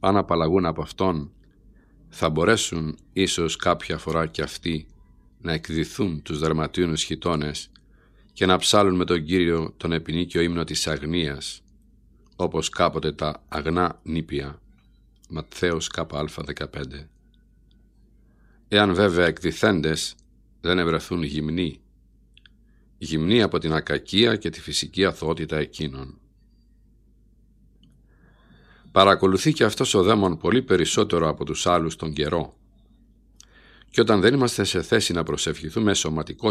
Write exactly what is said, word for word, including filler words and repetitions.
αν απαλλαγούν από αυτόν, θα μπορέσουν ίσως κάποια φορά και αυτοί να εκδηθούν τους δραματίωνους χιτώνες και να ψάλουν με τον Κύριο τον επινίκιο ύμνο της αγνίας, όπως κάποτε τα αγνά νήπια. Ματθαίος Κ Α δεκαπέντε. Εάν βέβαια εκδηθέντες δεν ευρεθούν γυμνοί, γυμνοί από την ακακία και τη φυσική αθωότητα εκείνων. Παρακολουθεί και αυτός ο δαίμον πολύ περισσότερο από τους άλλους τον καιρό, και όταν δεν είμαστε σε θέση να προσευχηθούμε σωματικώς